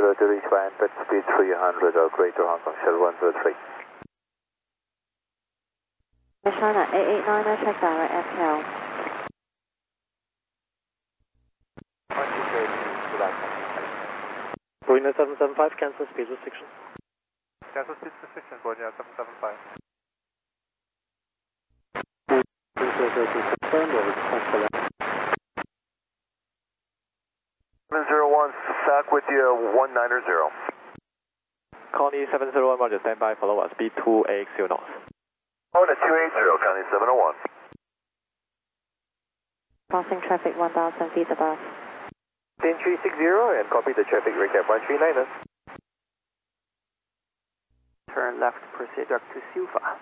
to reach land at speed 300 or greater Hong Kong Shuttle 103. China 889, check direct FL. Borneo 775, cancel speed restriction. Cancel speed restriction, Borneo 775. Confirm or request for that. 701, back with you, 190. Connie 701, Roger, stand by, follow us, speed 280 knots. On at 280, Connie 701. Passing traffic 1,000 feet above. 10360 and copy the traffic recap 139. Turn left, proceed up to Silva.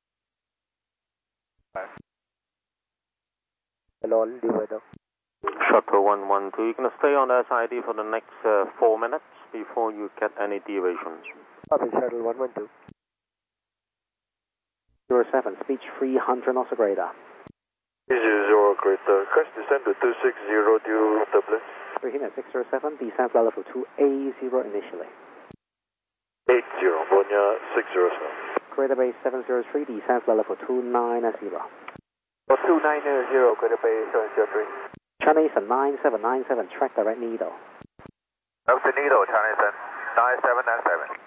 Hello, Shuttle 112, you're going to stay on SID for the next 4 minutes before you get any deviations. Copy, Shuttle 112. 07, speed 300 knots greater. 0 greater, crest descend to 260 due Dublin. We're at 607, descent level 280 initially. 80, Borneo 607. Greater Bay 703, descent level 290. 290, Greater Bay 703. Chinese 9797, track direct needle. Up to needle, Chinese 9797.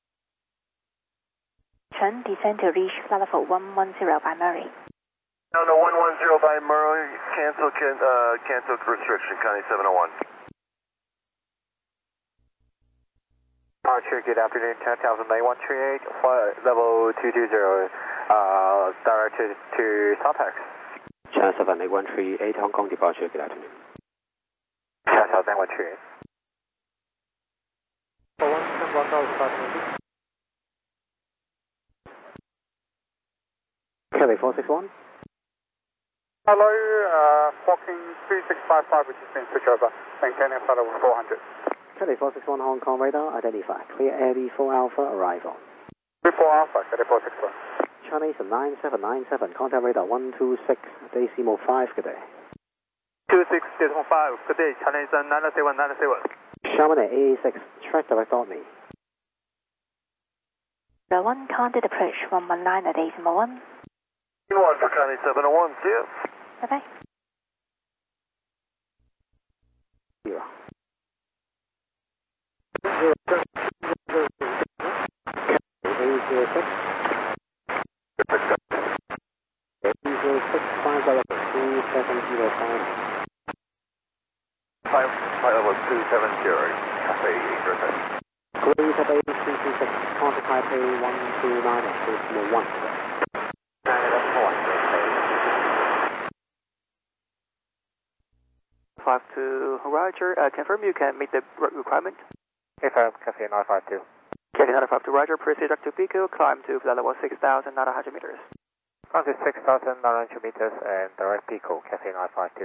Chen, descend to reach level 110 by Murray. No, 110 by Murray, cancel restriction, Connie 701. Archer, good afternoon, 10,000 level 220, directed to SATEX. China 78138, Hong Kong departure, good afternoon. China 78138. Kelly 461. Hello, Hawking 3655, which has been switched over, maintaining flight level 400. Kelly 461 Hong Kong radar, identify. Clear Air B4 Alpha, arrival. B4 Alpha, Kelly 461. Chinese 9797, contact radar 126, Decimal 5, good day. 26.5, good day, Chinese 99797. Chamonix AA6, track direct on me. The 1 counted approach 119 at decimal 1. 1 for Connie 701, see you. Bye-bye. 0. A06. A06, 5 level 2705. 5 level 270, Cafe 8%. Greater Bay 326, contact Taipei 129 at decimal 1. 52 Roger, confirm you can meet the requirement. Confirm, Cafe 952. Cafe 952 Roger, proceed up to Pico, climb to flight level 6,900 meters. Climb to 6,900 meters and direct Pico, Cafe 952.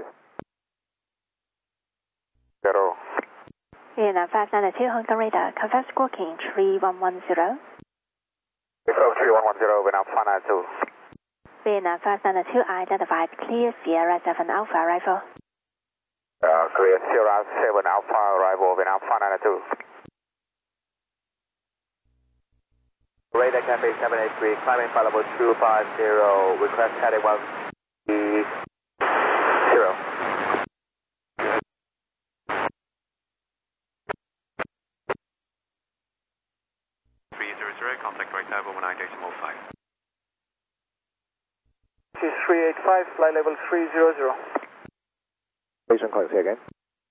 0. Vietnam 592 Hong Kong radar, confirm squawking 3110. Confirm 3110, Vietnam 592. Vietnam 592 identified clear Sierra 7 Alpha arrival. Clear Sierra 7 Alpha arrival, Vietnam 592. Radar Cafe 783, climbing flight level 250, request heading 1 0. 300, contact right now, 19.5. 385, flight level 300. Please call say again.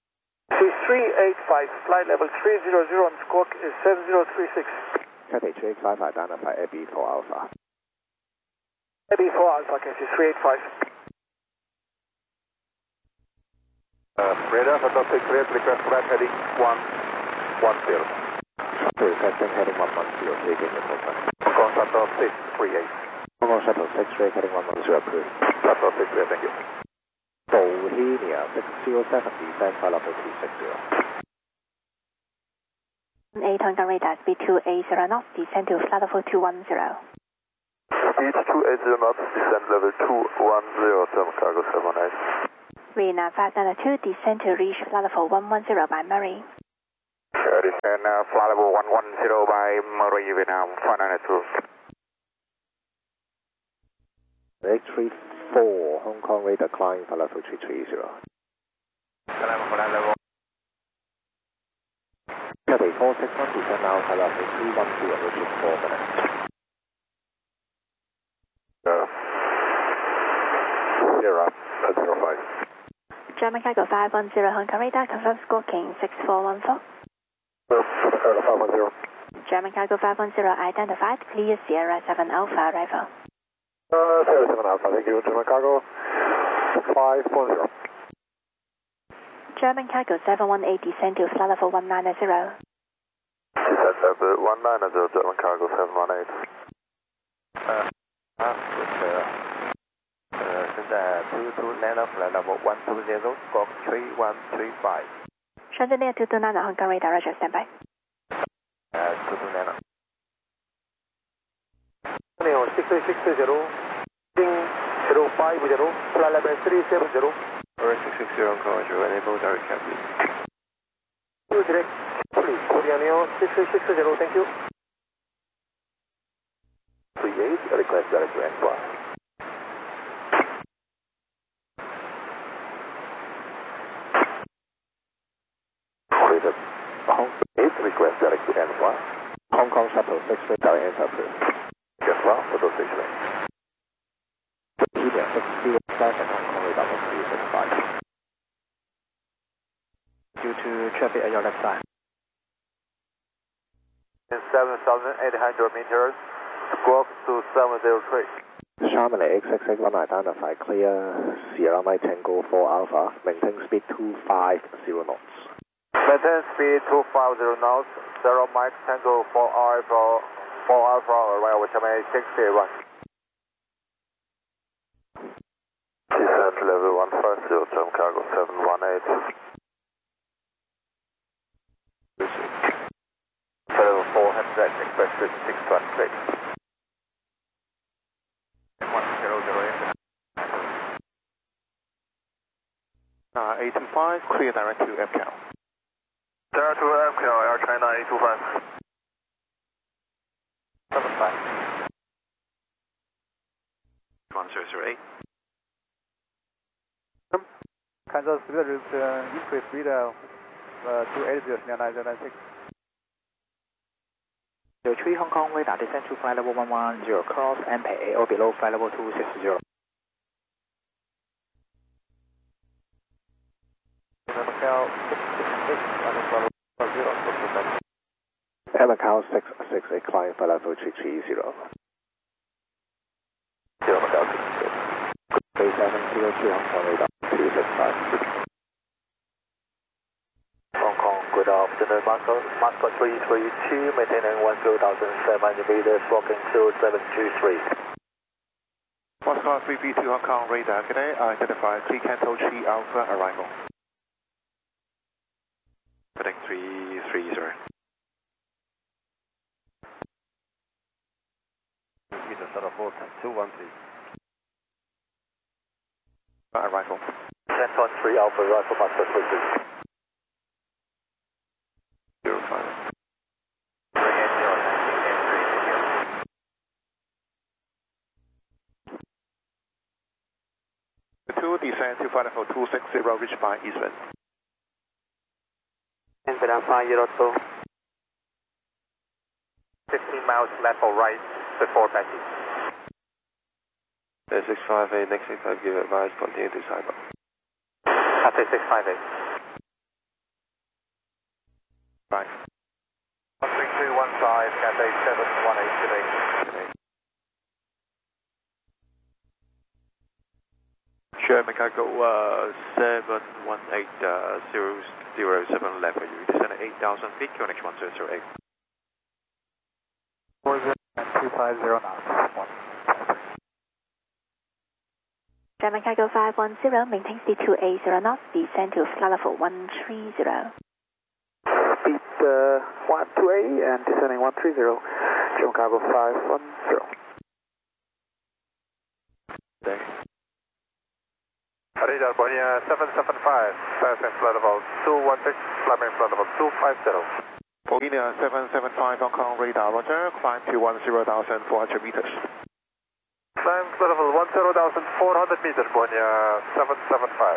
385, flight level 300 and squawk is 7036. Cathay 385, identify Air B4 Alpha. Air B4 Alpha, Cathay 385. Radar for top 6 clear, request flight heading 110. Requesting heading 110, taking the contact. Hong Kong Shuttle 638. Hong Kong Shuttle 638, heading 110, approved. Shuttle 638, thank you. Bohemia 607, descent flight level 260. 8 Hong Kong radar, speed 280 knots, descend to flight level 210. Speed 280 knots, descend level 210, term cargo 78. Vietnam 592, descend to reach flight level 110 by Murray. Descend flight level 110 by Marie Vietnam 592. 834 Hong Kong radar climbing for level 330. Cathay 461 descend now for level 310 which is 4 minutes. Zero, 05. German Cargo 510 Hong Kong radar, confirm squawking 6414. 510. German Cargo 510 identified, clear Sierra 7 Alpha arrival. Sierra 7 Alpha, thank you. German Cargo 510. German Cargo 718 descend to flight level 190. Descend level 190, German Cargo 718. 现在 22 land of flight level 120, squawk 3135. Transit near 229 Hong Kong radar, roger, standby. 229. Neo 6660, Ding 050, flight level 370. 660 Hong Kong, roger, enable direct cab. Direct, please, Korea Neo 6660, thank you. 38, request direct to N1. Hong Kong 8, request direct to N1. Hong Kong Shuttle 6 radar enter please. Yes, well, photo station. Wikipedia 607 Hong Kong radar 1365. Due to traffic at your left side. 7,800 meters, squawk 2703. Charmany X66 unidentified, clear Sierra Mike Tango 4 Alpha, maintain speed 250 knots. Maintain speed 250 knots, 0 Mike Tango 4 Alpha, arrival Chennai 681. Descent level 150, German Cargo 718. Level 400, express route 626. 100. 825, clear direct to MCAL. Direct to MCAL, Air China 825. 75. 1008. Kansas City increase speed 280, 996. 03 Hong Kong radar descend to flight level 110, cross MPA or below flight level 260. Macau 668, climb for level 330. Macau 66. 3702 Hong Kong radar 265. Hong Kong, good afternoon, Moscow 332, maintaining 10,700 meters, walking 0723. Moscow 3B2 Hong Kong radar, good day, identify 3 Canto 3 Alpha arrival. Heading 33, sir. Peter Sutherford 213. Arrival. Canton 3 Alpha, arrival, Moscow 32. 05. 2 descend to flight level 260, reached by Eastern. Vietnam 502. 15 miles left or right before taxi. 658, next 65, give advice, continue to cyber. Cathay 658. Right. 13215, Cathay 718 today. German Cargo 718, 007 level, you descend at 8,000 feet, QNH 1008. 250 knots. German Cargo 510, maintain speed 280 knots, descend to flight level 130. Speed 128 and descending 130. German Cargo 510. Radar Bohemia 775, passing flight level 216, climbing flight level 250. Bohemia 775 Hong Kong radar, roger, climb to 10,400 meters. Climb flight level 10,400 meters, Bohemia 775.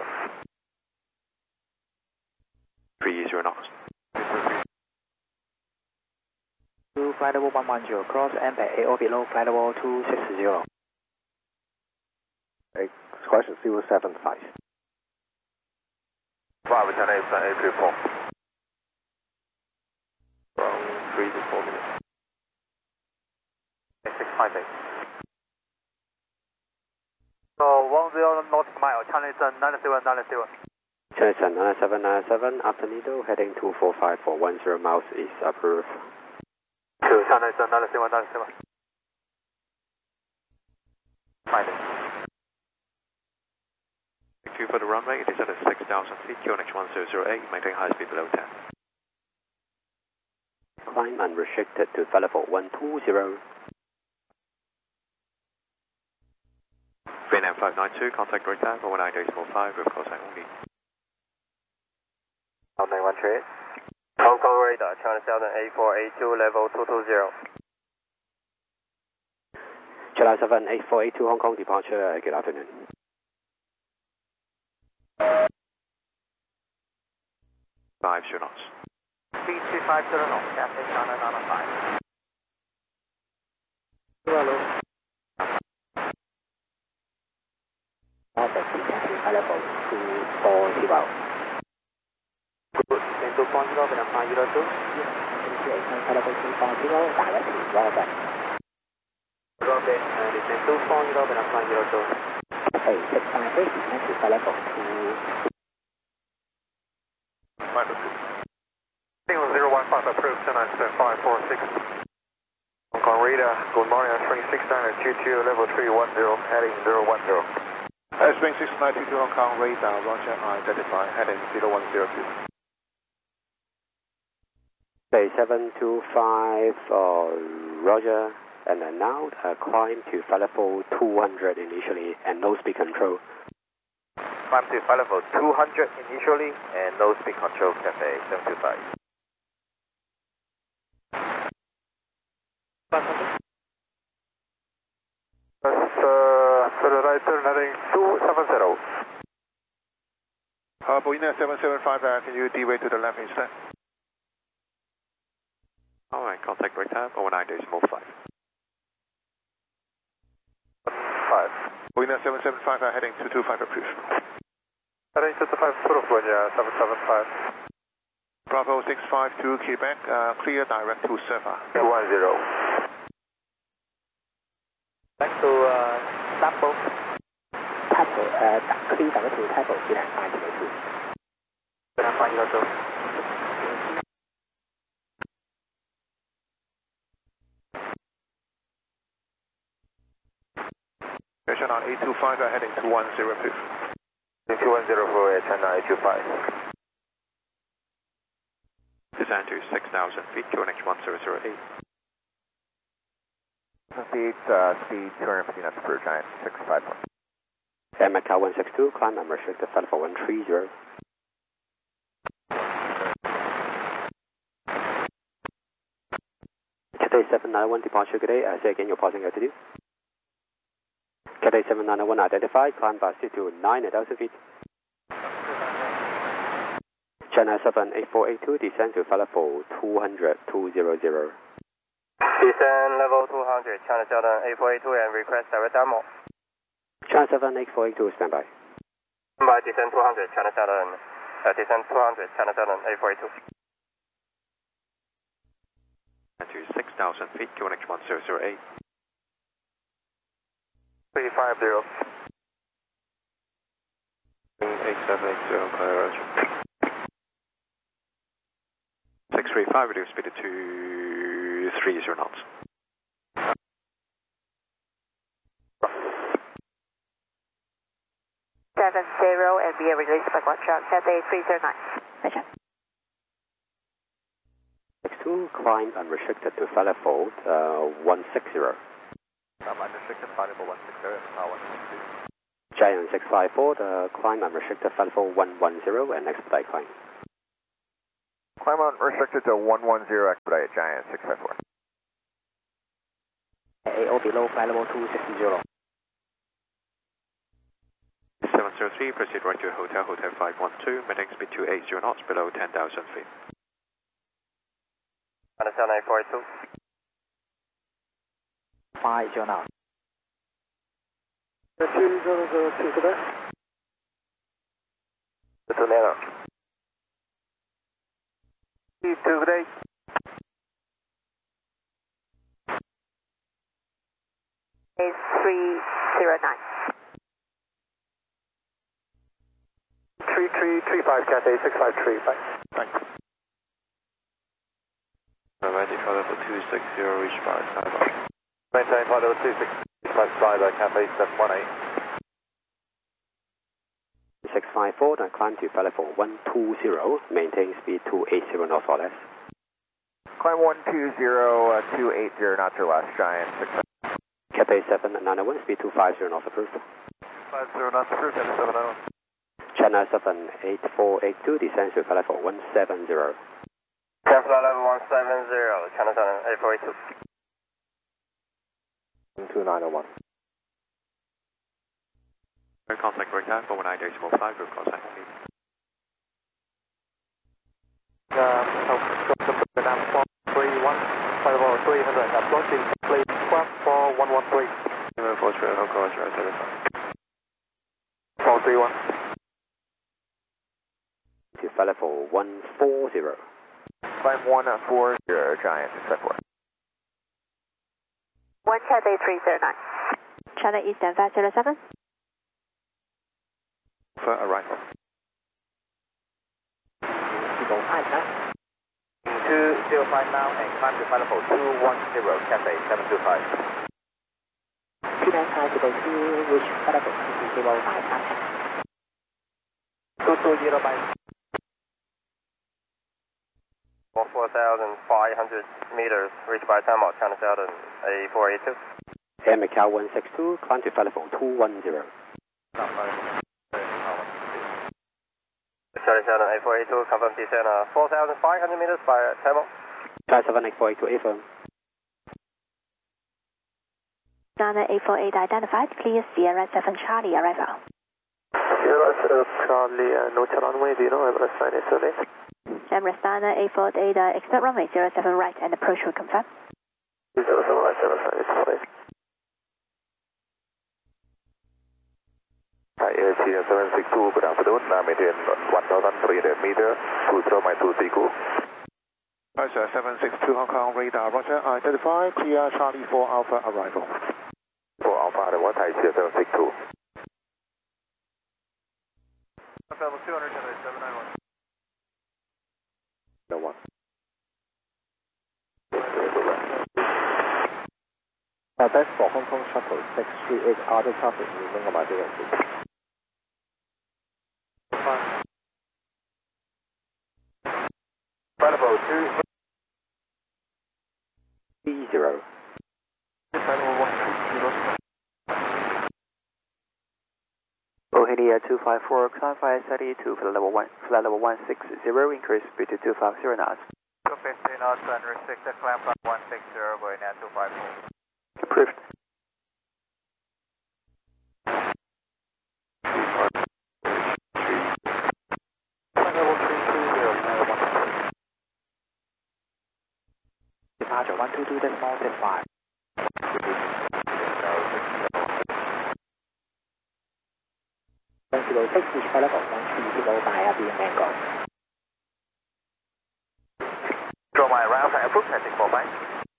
30 knots. To flight level 110, cross MPA or below flight level 260. Question 075. 5 10 8 834. Around 3 to 4 minutes. 658. So 10 nautical mile, Channel 9797. Channel 9797, after Nido, heading 245 for 10 miles is approved. 2 Channel 9797. Finding. Thank you for the runway, it is at 6,000 feet, QNH 1008, maintain high speed below 10. Climb unrestricted to flight level 120. Vietnam 592, contact right time, 19.5, with call sign only. 9138. Hong Kong radar, Channel 7482, level 220. Channel 78482 Hong Kong departure, good afternoon. 50 knots. 3250 knots, Cathay China 905. Hello. Flight level 240. Good, then 240, Vietnam 502. Flight level 240, direct to Robert. Robert, descend 240, Vietnam 502. Hey, 658, descend to flight level 2. 015 approved, 546. Hong Kong radar, good morning, swing 6922, level 310, heading 010. Swing 6922 Hong Kong radar, roger, identify, heading 0102. Bay 725, roger, and then now climb to flight level 200 initially and no speed control. Climb to flight level 200 initially and no speed control, Cathay 725. For the right turn heading 270. Bohemia 775, can you dewey to the left instead? Alright, contact right time, 19.5. 5. Bohemia 775, heading 225 approved. Heading 225 approved, Bohemia 775. Bravo 652 Quebec, clear direct to Surfer. 210. Back to Table. Table, clear direct to Table, Vietnam 502. Vietnam 502. Station on 825, heading to 10 approved. 210 for China 825. Descend to 6,000 feet, QNH 1008. Speed 250 knots per giant, 651. Air Macau 162, climb unrestricted flight level 130. Cathay 791 departure, good day. Say again your passing altitude. Cathay 791 identified, climb by speed to 9,000 feet. China 78482, descend to flight level 200, 200. Descend level 200, China 78482 and request direct demo. China 78482, standby. By descend 200, China 7, descend 200, China 78482. To 6,000 feet, QNH 1008. 350. 8780, clear, roger. 635, reduce speed to 30 knots. And we are released by Guangzhou, Cathay 309. Roger. 62, climb unrestricted to flight level 160. Unrestricted flight level 160, now 160. Giant 654, the climb unrestricted flight level 110 and expedite climb. Climb unrestricted to 110, expedite Giant 654. AO below flight level 260. 703, proceed right to Hotel 512, maintaining speed 280 knots below 10,000 feet. Understand 9482. 50 knots. 2002 today. It's an error. Today. Is 309. 3335, Cathay 653, bye. Thanks. Ready for level 260, reach by Cyber. Maintain flight level 265, Cathay 718. 654, then climb to flight level 120, maintain speed 280 knots or less. Climb 120, 280 knots or less, Giant 654. Cathay 791, speed 250 knots approved. 50 knots approved, Cathay 791. China 78482, descends to flight level 170. Flight level 170, China 78482. 2901. Contact Greater 49845, group contact only. Vietnam 431, flight level 300, approaching please 14113. 43, Hong Kong, 075. 431. To flight level 140. Climb 140, Giant 654. 1 Cathay 309. China Eastern 507. For arrival. 205 now and climb to flight level 210, Cathay 725. 295 reach flight level 220 by contact. 220 by 4,500 meters, reach by time out, China 482. Air Macau 162, climb to flight level 210. Charlie 482, confirm descent 4,500 meters by time out. China 78482, affirm. Ghana 848 identified, clear Sierra 7 Charlie arrival. Sierra 7 Charlie, no runway, do you know Emirates 978? Emirates Dana 848, expect runway 07 right and approach will confirm. 07 right, 778. Hi, Air 762, good afternoon. Maintain 1,300 meters, 20.232. Hi, sir, 762 Hong Kong, radar, roger, identify, clear Charlie 4 Alpha arrival. 4 Alpha, the one Thai 762. Level 200, Cathay 791. No one. Best for Hong Kong Shuttle 638, other traffic moving about directly. Flight level 230. Bohemia 254, climb 532 for level 160, increase speed to 250 knots. 250 knots, unrestricted, climb flight 160, going at 254. Approved. Level 320, Departure 122.5. Kilo 6, reach flight level 130 by RBN Mango. Draw my route and approach heading for mine.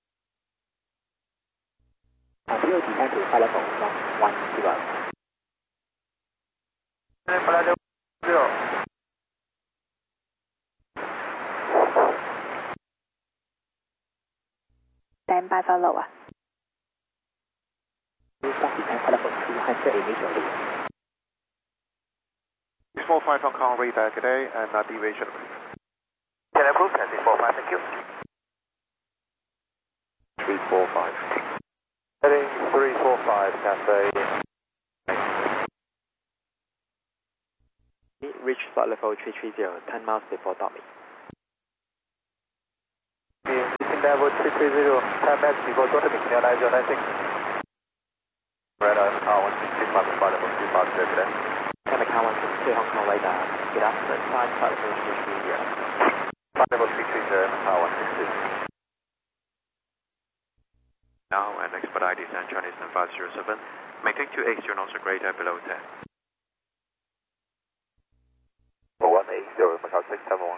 Continue descent to flight level 110. Flight level 0. Stand by for lower. Stop descent flight level 200 initially. 645 Hong Kong, radar, good day, and deviation. Can I approve heading for mine, thank you. 345. Heading 345, Cathay. flight level 330, 10 miles before Dormy. Level 330, 10 miles before Dormy, clear 9096. Radar Macau 165, flight level 250, good day. Macau 162, Hong Kong radar, good afternoon, flight level 330. Flight level 330, Macau 162. Now and expedite descent Chinese 507. Maintain 280 knots or greater below 10. 180, Macau 671.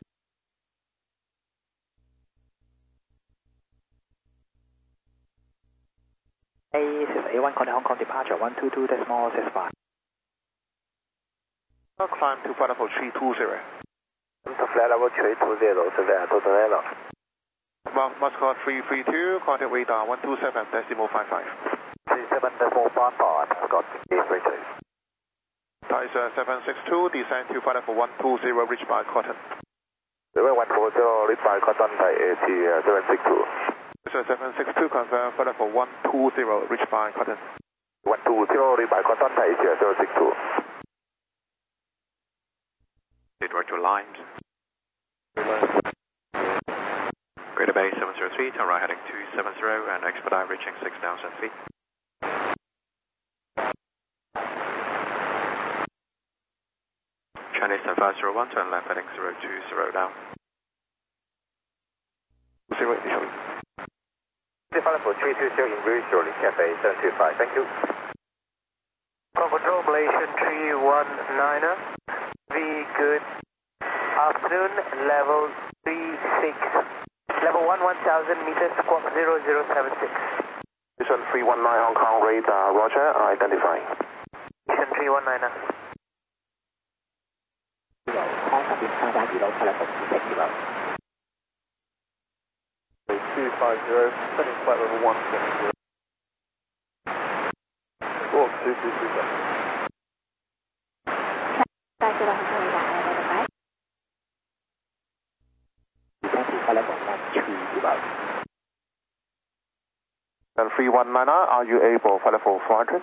A6A1 contact Hong Kong departure 122.65. Climb to flight level 320. To flight level 320, Savannah, total level. Moscow 332, contact radar 127.55. 37.55, Scott 332. Thais 762, descend to flight level 120, reach by Cotton. 140, reach by Cotton, Thai AT 762. 762, confirm flight level 120, reach by Cotton. 120, reach by Cotton, Thai AT 762. Direct to Limes. Greater Bay 703, turn right heading 270 and expedite reaching 6,000 feet. Chinese 501, turn left heading 020 down. 0 initially. Flight level 320 in reach shortly, Cafe 725, thank you. Control Malaysian 319er, V good afternoon, level 36. Level 1, 1000 meters, squawk 0076. Mission 319 Hong Kong radar, roger, identifying. Mission 319er. 250, flight level 250, setting flight level 170. Squawk 2227. Flight level Hong Kong radar, identify. flight level 130. And 319er, are you able flight level 400?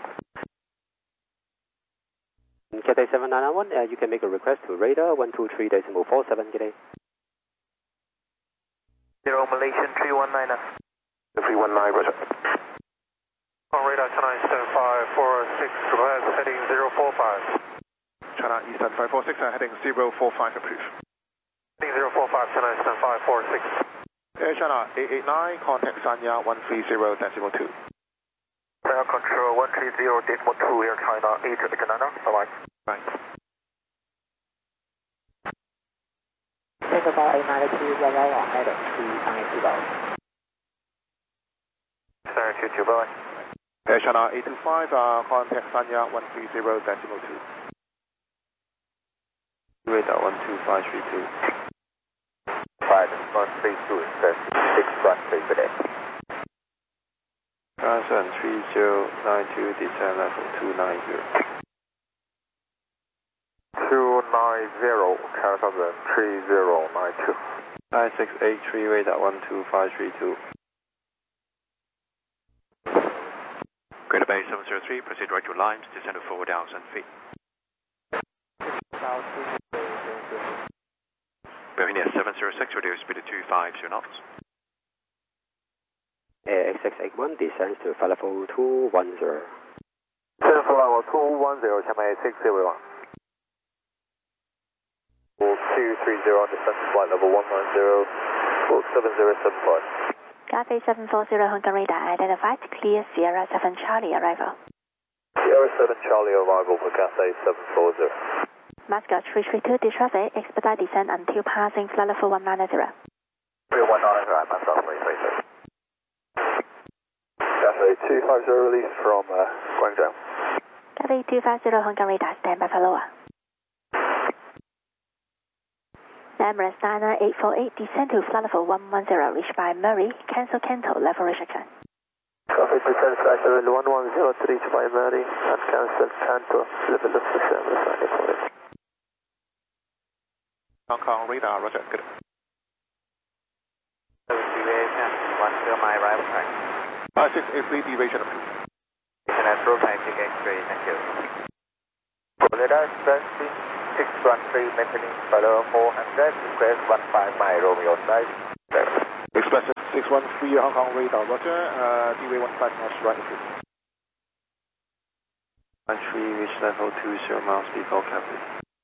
Cathay 7991, you can make a request to radar 123.47, good day. 0 Malaysian 319er. 319, roger. On radar China Eastern 546, request heading 045. China Eastern 546, heading 045, approved. Heading 045, China Eastern 546. Air China 889, contact Sanya 130.2. Air control 130.2, Air China 889, bye-bye. Right. Singapore 892, Wawawa, heading 390. Sir, 22, bye-bye. Air China 825, contact Sanya 130.2. Radar 12532. 5132, sir, 613, good day. Transcend 3092, descend level 290. 290, Transcend 3092. 9683, radar 12532. Greater Bay 703, proceed right to Limes, descend to 4,000 feet. Bohemia 706, reduce speed to 250 knots. X681 descends to flight level 210. Descend for level 210, China 601. 230, descend to flight level 190, 7075. Cathay 740 Hong Kong radar, identified, clear Sierra 7 Charlie arrival. Sierra 7 Charlie arrival for Cathay 740. Moscow 332, detraffic, expedite descent until passing flight level 190. 190, Moscow 332. Cathay 250 release from Guangzhou. Cathay 250 Hong Kong radar, stand by for lower. Emirates Niner 848, descend to flight level 110, reached by Murray, cancel Canto, level restriction. Traffic descent flight level 110, reached by Murray, and cancel Canto, level restriction. Hong Kong radar, roger, good. Deviation, 10 my right track. 683 deviation approved. International taxi X-ray, thank you. Radar, 613, maintaining follow 400, request 15 my Romeo side. Express 613 Hong Kong radar, roger, DWay 15 knots right. 13, reach level 20 miles before Cathay.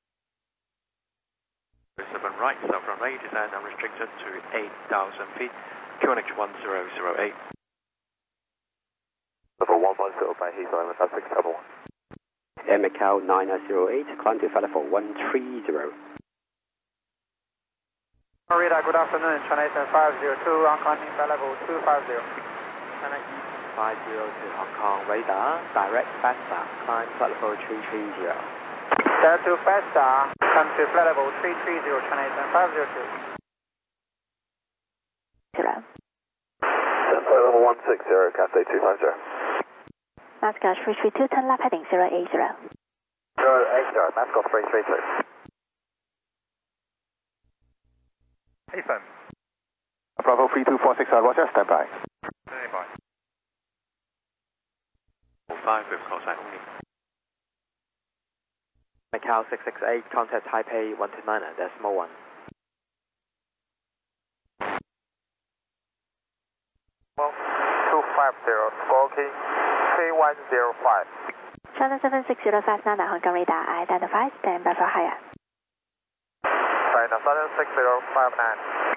7 right, south runway, descend unrestricted to 8,000 feet, QNH 1008. Level 110 by Heathrow, Island 671. Air Macau 9008, climb to flight level 130. Radar, good afternoon, China Eastern 502, Hong Kong, flight level 250. China East 502 Hong Kong radar, direct faster, climb flight level 330. Delta faster, come to flight level 330, China Eastern 502. 0. Flight level 160, Cathay 250. Mascot 332, turn left heading 080. 080, Mascot 332. Ethan. Bravo 3246, roger, stand by. Stand by. 5 with call sign only. Macau 668, contact Taipei 129, decimal 1. 250, squawking 3105. China 760 fast 9 Hong Kong radar, identify, stand by for higher. China 76059.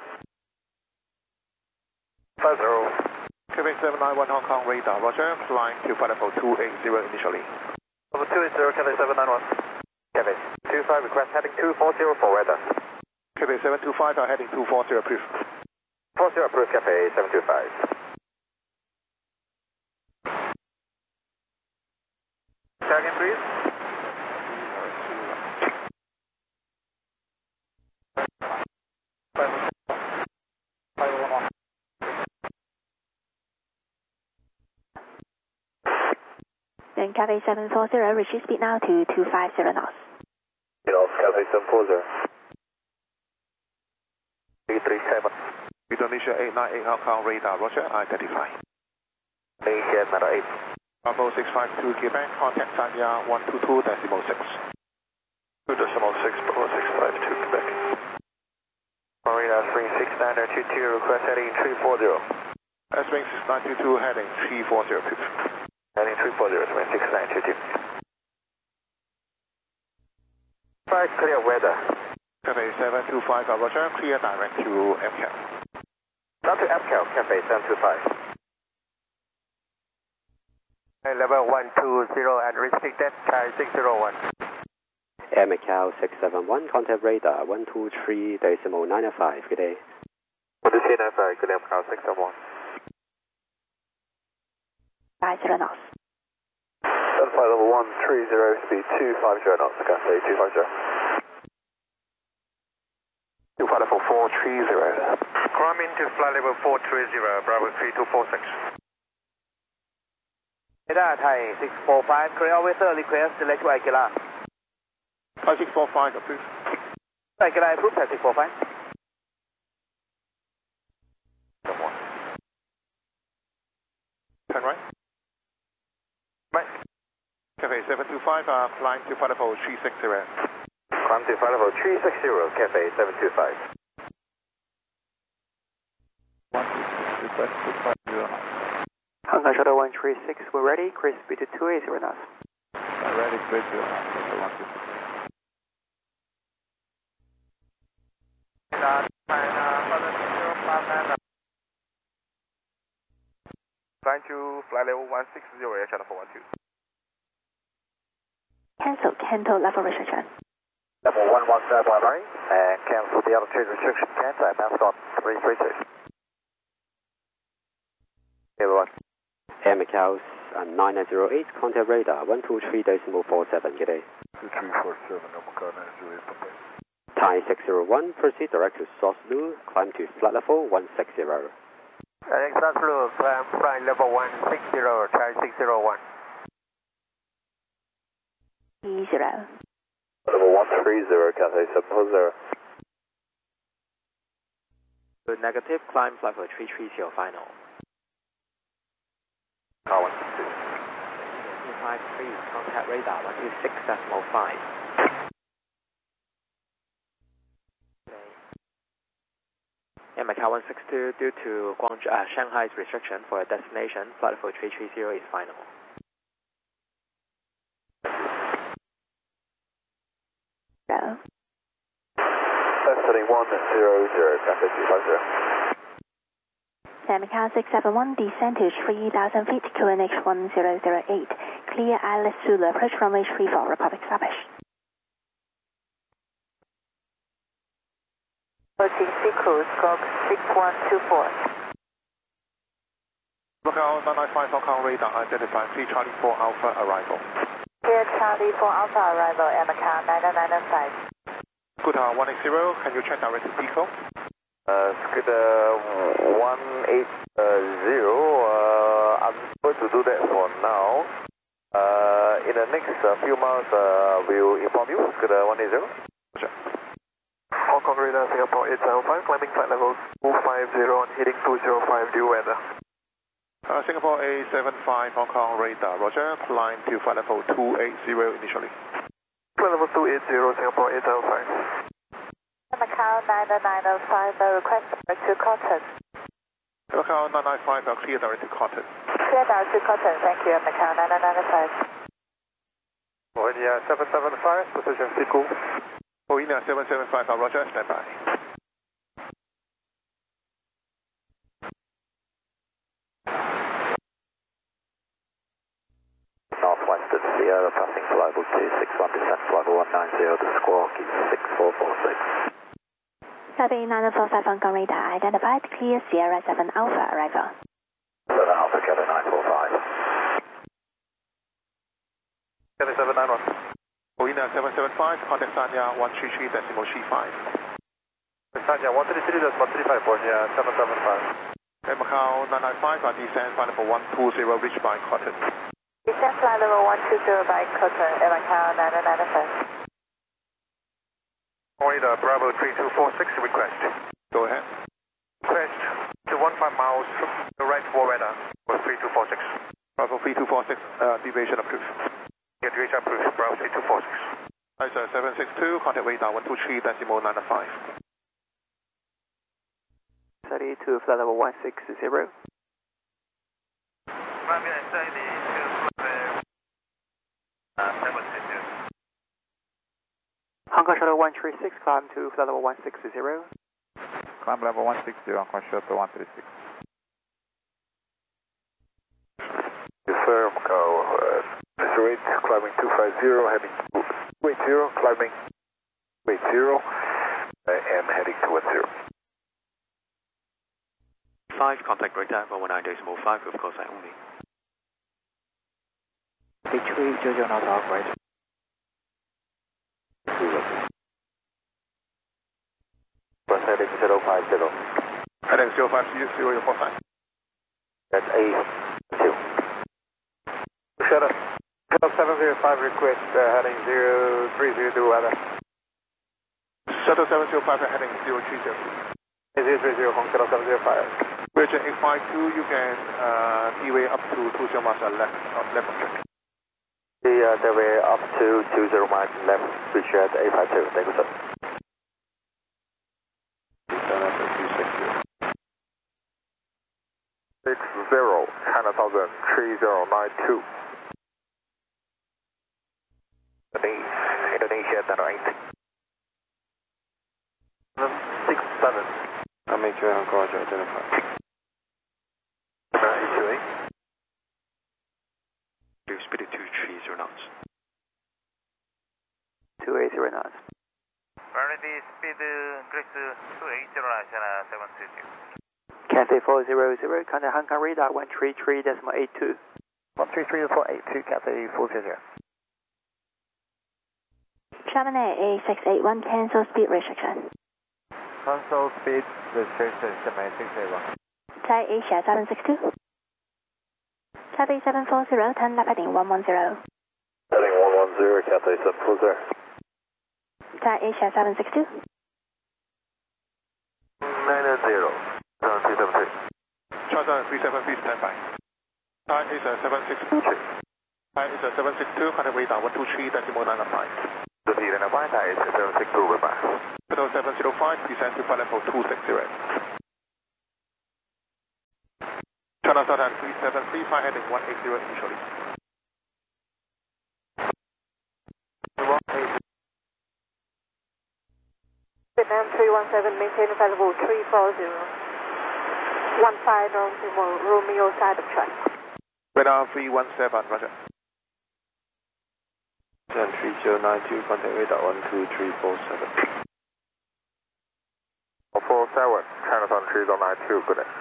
50. Quebec 791 Hong Kong radar, roger, flying to flight level 280 initially. Level 280, Cathay 791. Quebec 25, request heading 240 for weather. Quebec 725 are heading 240 approved. 40 approved, Cathay 725. Second, please. Then Cathay 740, reach speed now to 250 knots. Cathay 740. 337. Indonesia 898 Hong Kong radar, roger, identify. Indonesia 8. Bravo 652 Quebec, contact Tanya 122.6. 2.6, Bravo 652 Quebec. Marina 36922, request heading 340. S-Wing 6922 heading 340 approved. Heading 340, S-Wing 6922. 5 clear weather. Cathay 725, roger, clear direct to MCAL. Not to MCAL, Cathay 725. Level 120 and restricted, Sky 601. Air Macau 671, contact radar 123.95, good day. 123.95, good day, Macau 671. 50 knots. Flight level 130, speed 250 knots, Cathay 250. To flight level 430. Climbing to flight level 430, Bravo 3246. Radar Thai 645, clear weather request select to Aguilar. 5645 approved. Aguilar approved, 645. Turn right. Right. Cathay 725, flying to flight level 360. Climb to flight level 360, Cathay 725. 126, Hong Kong Shuttle 136, we're ready, cruise speed to 280 knots. ready, straight to 126. Climb to flight level 160, Air Channel 412. Cancel level restriction. Level 117, right? And cancel the altitude restriction, cancel at Mascot 332. Everyone. Air Macau 908, contact radar 123.47, good day. 2347, Macau 908. Thai 601, proceed direct to Sauce Lu, climb to flight level 160. Sauce Lu, climb flight level 160, Thai 601. 30. Level 130, Cathay 740. Good negative, climb flight level 330 final. Car 162. 253, contact radar 126.5. Macau 162, due to Shanghai's restriction for a destination, flight level 330 is final. Go. Heading 100, Cathay 250. San Macau 671, descend to 3,000 feet, QNH 1008. Clear Alice Zulu, approach runway 34, Republic Slavish. OTC cruise, Scope 6124. Macau 995 Hong Kong radar, identify 3 Charlie 4 Alpha arrival. Clear Charlie 4 Alpha arrival at Macau 9995. Scooter 180, can you check direct to Pico? Scooter 180, I'm going to do that for now. In the next few months, we'll inform you. Scooter 180. Sure. Hong Kong radar, Singapore 875, climbing flight level 250 and heading 205 due weather. Singapore A75 Hong Kong radar, roger, climb to flight level 280 initially. Flight level 280, Singapore 875. Macau 9995, request direct to Cotton. Macau 995, clear direct to Cotton. Clear direct to Cotton, thank you, Macau 9995. Boeing 775, position Pico. Boeing 775, roger, stand by. Northwestern Sierra, passing flight level 261, descent flight level 190 to Squawk 6446. Taipei 945 Hong Kong radar, identified, clear Sierra 7 Alpha arrival. 7 Alpha, Cathay 945. Cathay 791. Boeing 775, contact Sanya 133.C5. Sanya 133.35, Boeing 775. And Macau 995, descend flight level 120, reached by Cotton. Descent flight level 120 by Cotton at Macau 9995. Order Bravo 3246, request. Go ahead. Request to 15 miles from the right for weather for 3246. Bravo 3246, deviation approved. Deviation approved, Bravo 3246. ISO 762, contact radar 123.905. 32, flight level 160. Hong Kong Shuttle 136, climb to flight level 160. Climb level 160, Hong Kong Shuttle 136. Confirm, Macau, Mr. 8, climbing 250, heading 280, climbing 280, and heading 210. 5, contact radar 119.5 with call sign only. H3, Jojo not operate. Heading 050. Heading 050, your call sign. That's A2. Shuttle 705, request heading 030 to weather. Shuttle 705, heading 030. 030, Hong Kong 705. Virgin 852, you can D-way up to 20 miles left of track. The way up to 20 miles left, reach at 852. Thank you, sir. 60, China 1000, 3092. Indonesia 1008. 67. I'll make sure I'm going to identify. 928. Speed at 230 knots. 280 knots. Priority speed increase 280 China 730. Cathay 400, contact Hong Kong radar 133.82. 133.82, Cathay 400. Chamonix A681, cancel speed restriction. Cancel speed restriction, 760. Thai Asia 762. Taipei 740, turn left heading 110. Heading 110, Cathay 740. Thai Asia 762. 990, 373. Charter 37, please stand by. Thai is 762. Thai is 762, contact radar 123.905. The Thai is 762, goodbye. Shuttle 705, descend to flight level 260. China Southern 3735 heading 180 initially. Vietnam 317, maintain flight level 340. 15 Romeo side of track. Radar 317, roger. 3092, contact radar 12347. 47, China Southern 3092, good day.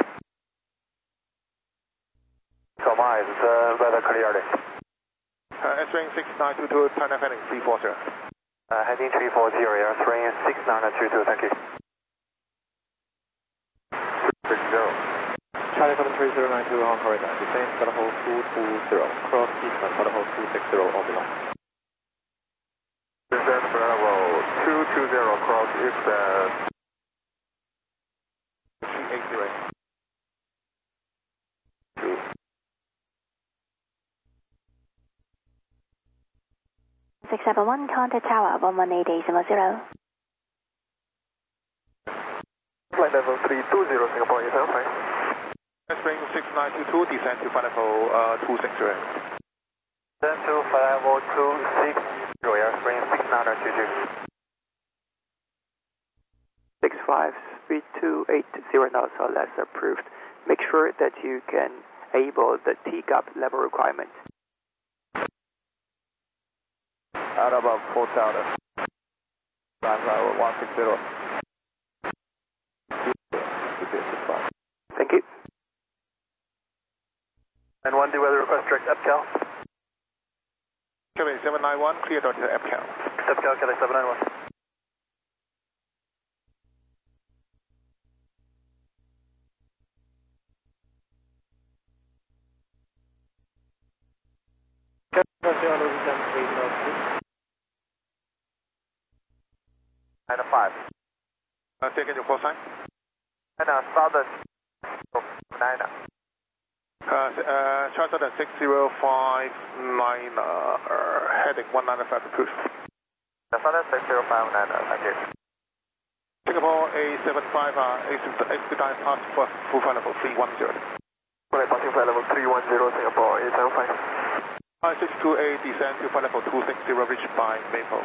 So my is weather clearly. S-Ring 6922, China heading 340. Heading 340, S-Ring 6922, thank you. 60. China Southern 3092, Hong Kong radar, descend flight level 220, cross eastern flight level 260, orbital. Descend flight level 220, cross eastern. 380. 671, contact tower 118.0. Flight level 320, Singapore, is fine. S-Ring 6922, descend to flight level 260. Descend to flight level 260, S-Ring 6922. 65, speed 280 knots or less approved. Make sure that you can enable the T-gap level requirement. Out above 4,000. Flight level 160. Thank you. And 1D weather request direct EPCAL. Quebec 791, clear to EPCAL. EPCAL, Quebec 791. And 5. Taking your call sign. And Southern 9. China Southern 6059, heading 195 approved. Southern 6059, thank you. Singapore A75, expedite past full flight level 310. Passing flight level 310, Singapore A75. 5628, descend to flight level 260, reached by Maple.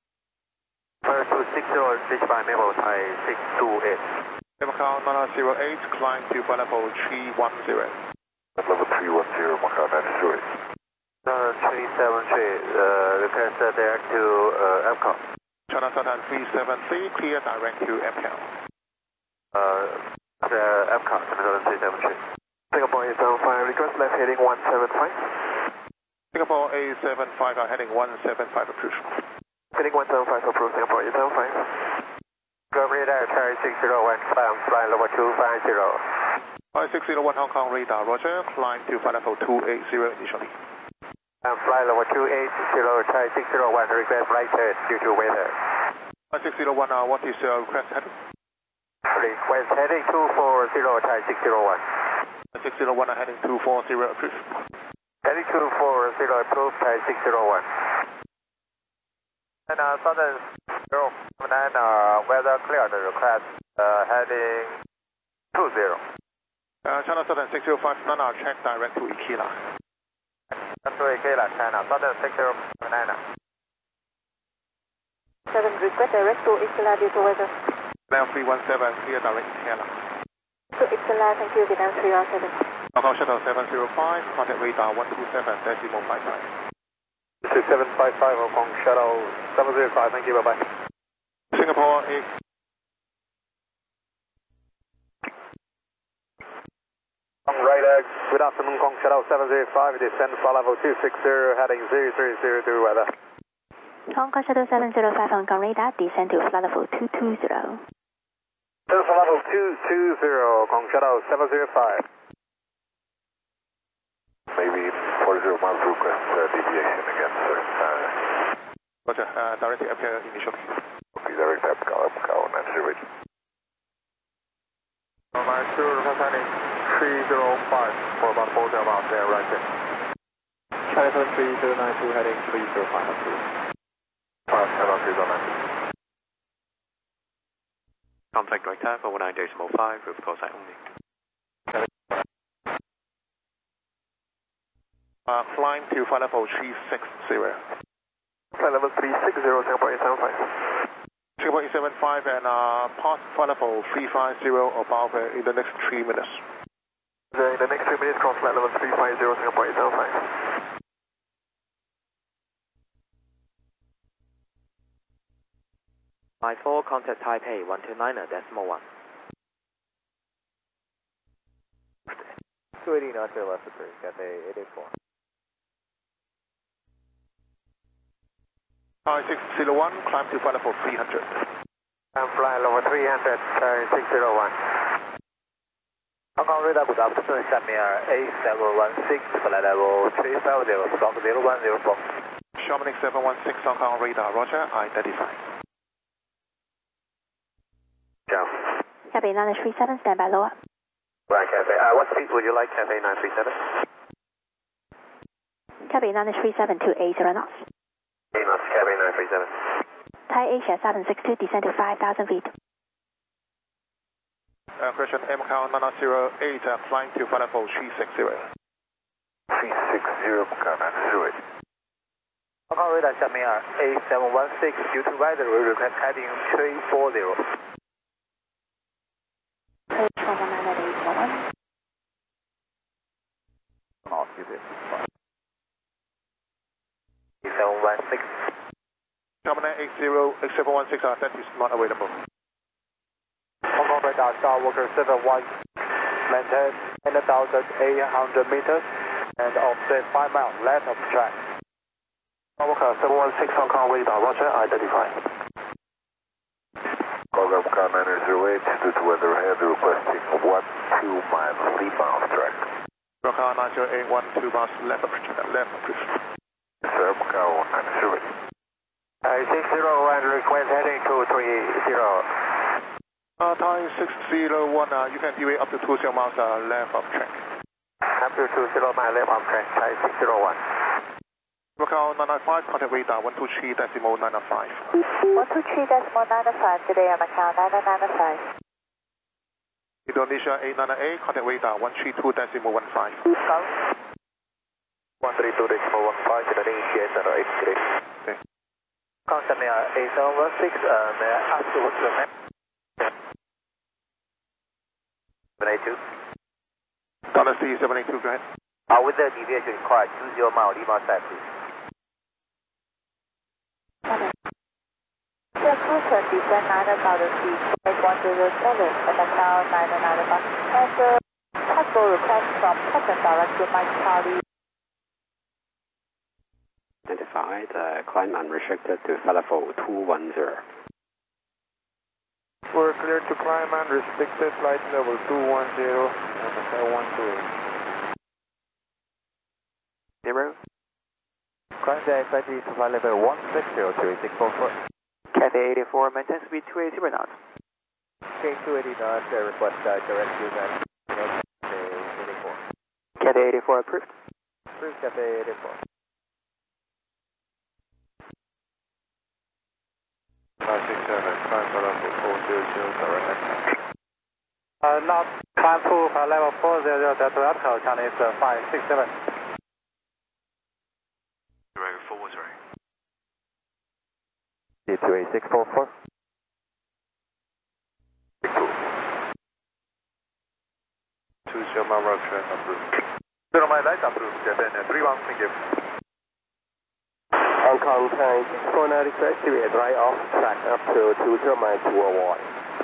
260, reached by Maple, Thai 628. Macau 908, climb to flight level 310. Level 310, Macau 908. 373, request direct to EPCAL. China Southern 373, clear direct to EPCAL. EPCAL, China Southern 373. Singapore A75, request left heading 175. Singapore A75, heading 175 approved. Heading 175 approved, Singapore A75. Go radar, Charlie 601, climb flight level 250. 5601 Hong Kong radar, roger, climb to flight level 280 initially. Flight level 280, Charlie 601, request right turn due to weather. 5601, what is your request heading? Request heading 240, Charlie 601. 601, heading 240 approved. Heading 240, approved, Charlie 601. And Southern 079, weather clear, the request heading 20. China Southern 605, Nana, check direct to Ikela. To Ikela, China, Southern 6079. 7, request direct to Ikela due to weather. Now 317, clear direct Ikela. To Ikela, thank you, Vietnam 317. Hong Kong Shuttle 705, contact radar 127.59. 2755, Hong Kong Shuttle 705, thank you, bye-bye. Singapore A. Radar, good afternoon, Hong Kong Shuttle 705, descend flight level 260, heading 0302 weather. Hong Kong Shuttle 705, Hong Kong radar, descend to flight level 220. Descend flight level 220, Hong Kong Shuttle 705. Maybe 40 miles request deviation again, sir. Roger, direct EPCAL initially. Okay, direct EPCAL 908. My request heading 305 for about 40 miles there, right there. China 3092, heading 305, approved. 5 Contact direct for 19.5 with call sign only. Climb to flight level 360. Flight level 360, Singapore 875. Singapore 875 and pass flight level 350 above in the next 3 minutes. In the next 3 minutes, cross flight level 350, Singapore 875. My 4, contact Taipei 129.1. 280 knots or less approved, Cathay 884. Hi, 601, climb to flight level 300. I'm flying level 300, 601. Hong Kong radar, good afternoon, 下面A716, flight level 350, Stock 0104. Chamonix 716, Hong Kong radar, roger, identify. Ciao. Cathay 937, stand by lower. Right, Cathay. What speed would you like, Cathay 937? Cathay 937 to 80 knots. 8 knots, Cathay 937. Thai Asia 762, descend to 5,000 feet. Correction, MCAL 908, climb to flight level 360. 360, MCAL 908. Hong Kong radar, 下面A716, due to weather, we request heading 340. Approach 119.811. I'll give it. 716. Chamonix 716, that is not available. Hong Kong radar, Star Walker 71, maintain 10,800 meters and offset 5 miles left of track. Star Walker 716, Hong Kong radar, roger, identify. Program car 908, due to weather ahead, requesting 12 miles leave-bound track. Rocker 908, 12 miles left approach. Sir, MCAL 908. 601, request heading 230. Thai 601, you can deviate up to 20 miles left of track. Up to 20 miles left of track, Thai 601. Rocker 995, contact radar 123.905. 123.905, today I'm account 9995. Indonesia 898, contact radar 132.15. 132.15, Indonesia 883. Okay. Contact me A716, may I ask you what's your name? 782. Dynasty 782, go ahead. With the deviation required, 20 miles, leave outside, please. The cruiser descend 9,000 feet, flight 107, and account 995. And possible request from Captain Direct to Mike Charlie. Identified, climb unrestricted to flight level 210. We're clear to climb unrestricted flight level 210 and hotel 128. 0. Climb the FIT to flight level 160 to 8644. Cathay 84, maintain speed 280 knots. Okay, 280 knots, request direct to that. Cathay 84. Cathay 84 approved. Approved, Cathay 84. Climb for level 400, direct. Not climb to level 400, that's Echo, Chinese 567. Row 40. D28644. 20 mile route track approved. 0 mile light approved, Cathay 31, thank you. Hong Kong tank 49 request to be right off track up to 20 miles to avoid.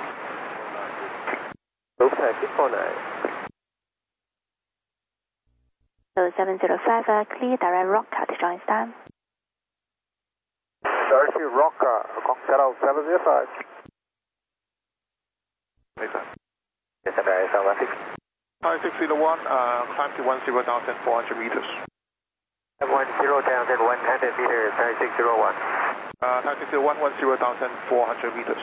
Okay, 649. So 705, clear direct rocker to join stand. Direct rocker, Hong Kong 705. Yes, okay, 716. Thai 601, climb to 10,400 meters. 10,100 meters, Thai 601. Thai 601, 10,400 meters.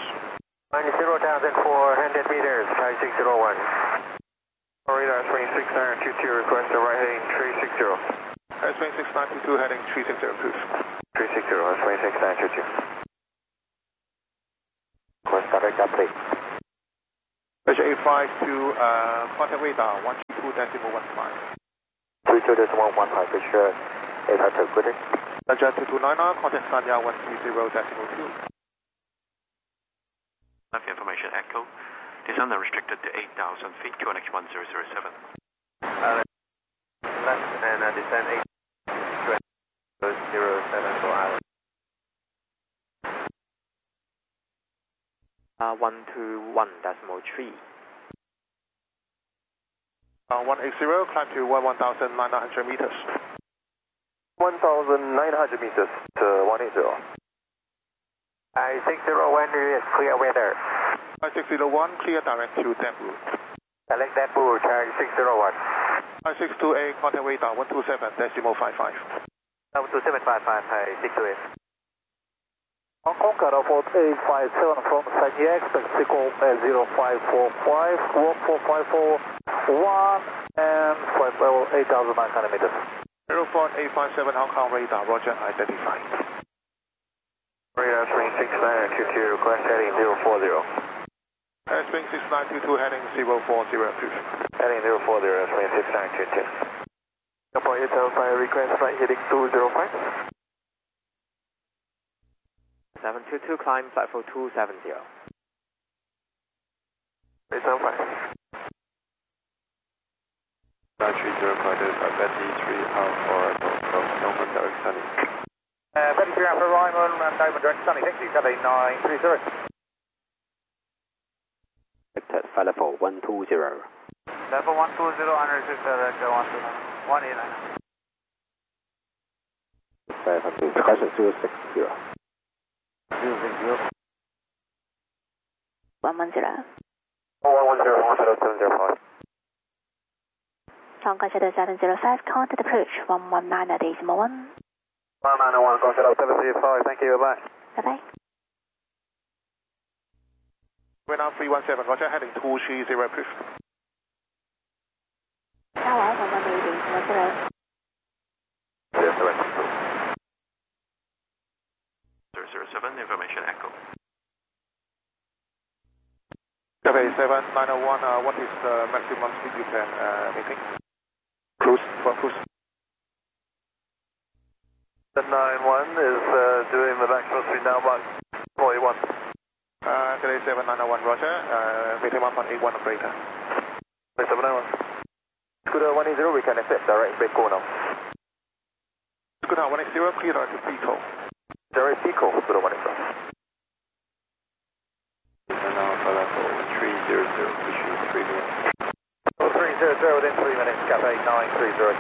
10,400 meters, Thai 601. Radar 26922, request a right heading 360. S26922, heading 360, approved. 360, that's 26922. Request direct update. Pressure 85 to contact radar 132.15. 32.115, picture 852, good day. Roger, 229, contact Sanya 130.2. Information echo. Descend unrestricted to 8,000 feet, QNH 1007. Left and descend 8,007 for island. 121.3. 180, climb to 1,900 meters. 1,900 meters to 180. I-601 is clear weather. I-601, clear direct to Denbu. Select Denbu, charge 601. I-628, contact radar 127.55. 127.55, 628. Hong Kong cutoff 4857 from Sanya, expect signal 0545, 14541, and flight level 8,900 meters. 04857 Hong Kong radar, roger, identified. Radar spring 6922, request heading 040. Spring 6922, heading 040, approved. Heading 040, spring 6922. Airport 875, request flight heading 205. 722, climb platform 270. 875. 930 fighters at Betty 3 Alpha from Norman Direct Sunny. Betty 3 Alpha Ryman and Norman Direct Sunny, thank you, Cathay 930. Flight level 120. Level 120, unrestricted, direct 189. 060. 110. 110, Hong Kong Shadow 705, contact approach 119 at decimal 1. 1901, Kong Shadow 705, thank you, bye-bye. Bye-bye. Vietnam 317, roger, heading 230, approved. Tower 118 decimal 0. 007, information echo. Cathay 7901, what is the maximum speed you can maintain? Cruise, for cruise. The 91 is doing the maximum speed now, about 41. Cathay 7901, roger, maintain 1.81 operator. 791. Scooter 180, we can accept direct break call now. Scooter 180, clear direct to Pico. Direct Pico, Scooter 180. Alpha level 300, issue 3 minutes. 300 within 3 minutes, Cathay 930.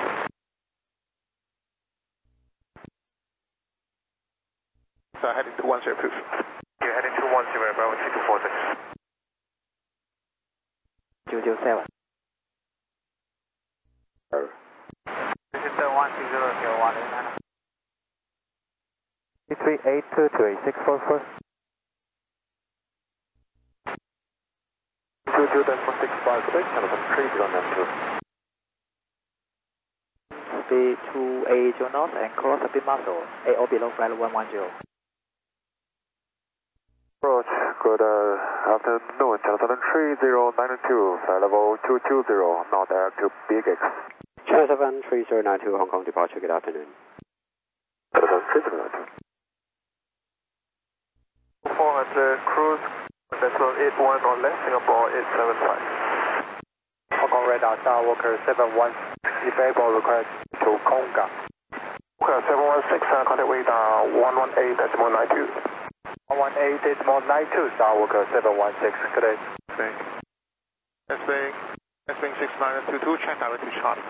So heading to 10, approved. You're heading to 10, Bravo 6246. 207. This is the 160, 38228 22.656, Hamilton 30 on them too. Speed 280 knots and cross a bit muscle. 8 or below flight 110. Approach, good afternoon, Channel 3092, flight level 220, now direct to Big X. Channel 73092, Hong Kong departure, good afternoon. Channel 3092. 400 cruise, decimal 81 on left, Singapore 875. Hong Kong radar, Skywalker 71, if able, request to Konga. Okay, 716, contact radar 118.92. 118.92, Skywalker 716, good day. S-Wing 6922, check direct to Charlie.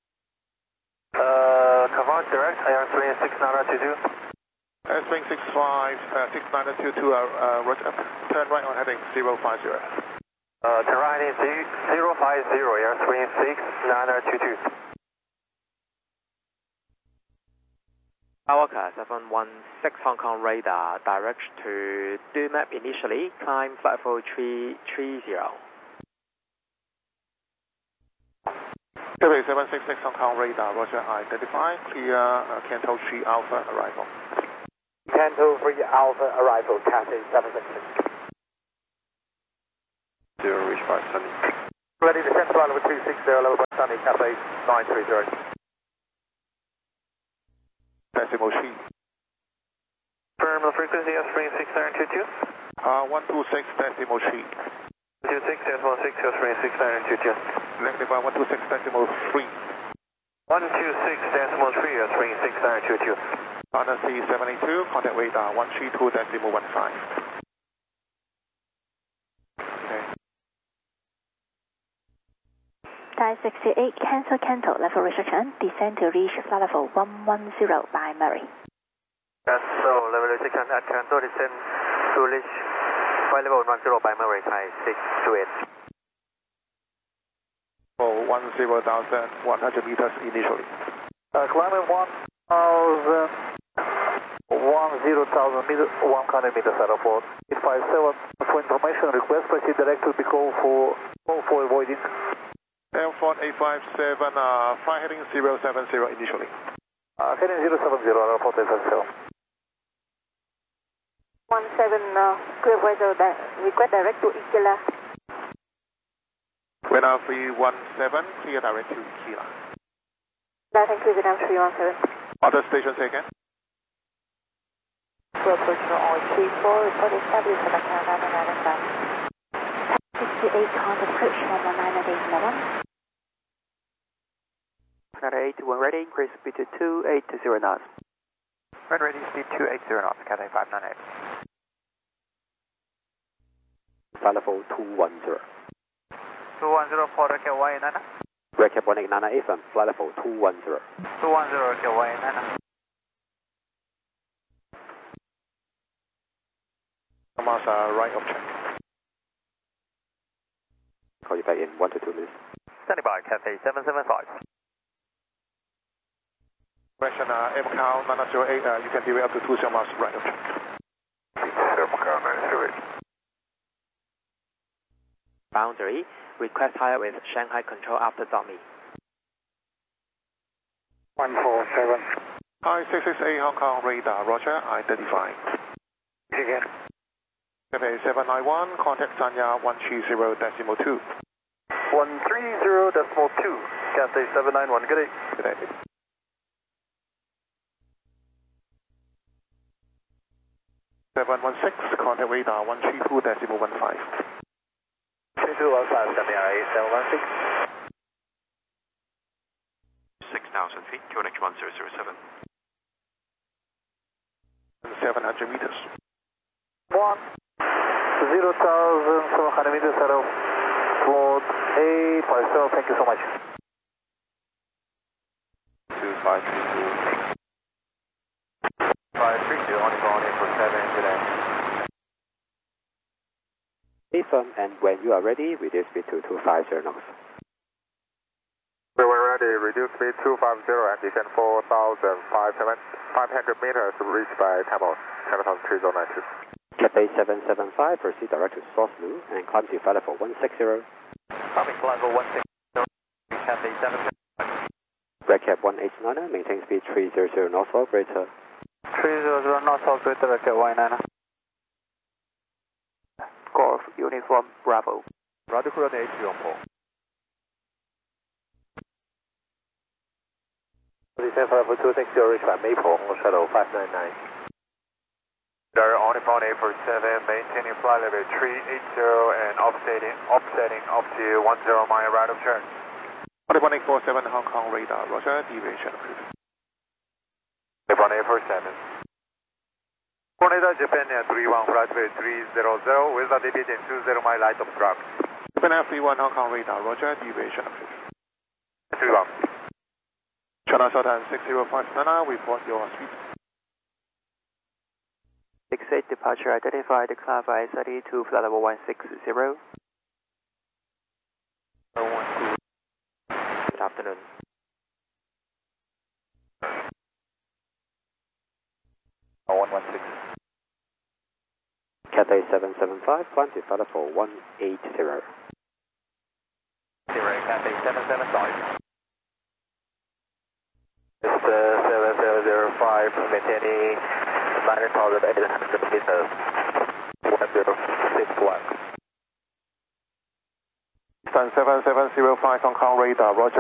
Command direct, IR3 6922. S-Wing 6922, roger, turn right on heading 050. Turn right in 050, IR3 6922. Skywalker 716 Hong Kong radar, direct to do map initially, climb flight level 330. Cathay 766 Hong Kong radar, roger, identify, clear Canto 3 Alpha arrival. Canto 3 Alpha arrival, Cathay 766. 0 reach by Sunny. Ready to send flight level 260, level by Sunny, Cathay 930. decimal 3. Terminal frequency is 36922. 126 decimal 3. 26 decimal 6 is 36922. Negative 126 decimal 3. 126 decimal 3 is 36922. Honda C72, contact radar 132 decimal 15. Dial 68, cancel, level restriction, descend to reach flight level 110 by Murray. So, level restriction at cancel, descend to reach flight level 110 by Murray, Thai 628. For 10,100 meters initially. Climbing 1,000 meters, 100 meters out of 857. For information request, proceed direct to the call for avoiding. Airport 857, flight heading 070 initially. Heading 070, airport 870. 17, clear weather, request direct to Ikela. Radar 317, clear direct to Ikela. Thank you, Vietnam 317. Other stations again. Approach on 34, report established at Canada 995. 68, contact approach 119.8 Canada 8, when ready, increase speed to 280 knots. When ready, speed 280 knots, Cathay 598. Flight level 210. 210 for Recap Nana. Recap 189 FM, flight level 210. 210 Recap Nana. Thomas, right of check. Call you back in 1 to 2 minutes. Standing by, Cathay 775. Question MCAL 908, you can derail up to 2 miles right of check. MCAL 908. Boundary, request higher with Shanghai control after dummy. 147. Hi, 668 Hong Kong radar, roger, I-35. Again. Cathay 791, contact Sanya 130 decimal 2. 130 decimal 2, Cathay 791, good day. Good day. Contact radar 132 decimal 15. 3215, WRA 716. 6,000 feet, QNH 1007. 700 meters. 0,700 meters out of floor 857, thank you so much. 2532. 532, on for 7 today. Affirm, and when you are ready, reduce speed to 250 knots. When ready, reduce speed 250 and descend 4,500 meters reached by Tamil, 7,3092. Cathay 775, proceed direct to Source Blue and climb to flight level 160. Climbing flight level 160, Cathay 775. Recap 189, maintain speed 300 knots, operator. 300 knots, operator, Recap 189. Golf Uniform Bravo. Radio coordinate on pole. Descend flight level 260 reached by Maple, shuttle 599. They're on the phone 847, maintaining flight level 380 and offsetting up to 10 mile right of turn. 11847 Hong Kong radar, roger, deviation approved. 11847. Tornado Japan 31, flight level 300, with a deviation 20 mile right of track. Japan 31 Hong Kong radar, roger, deviation approved. 31. China Southern 605 Nana, report your speed. 68 departure identified, climb by 30 to flight level 160. Good afternoon. Cathay 775, climb to flight level 180. Cathay 775. It's 7005, maintaining 9,800 meters, 1061. Sun 7705 Hong Kong radar, roger.